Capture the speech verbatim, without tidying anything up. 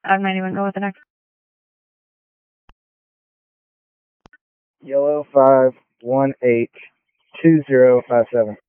Out of ninety-one, go with the next. Yellow five one eight two zero five seven.